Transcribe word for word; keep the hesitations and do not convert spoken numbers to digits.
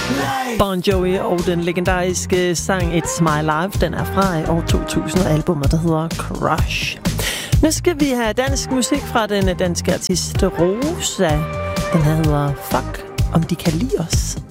Bon Jovi og den legendariske sang It's My Life, den er fra år to tusind, og albumet, der hedder Crush. Nu skal vi have dansk musik fra den danske artist Rosa. Den her hedder Fuck, om de kan lide os.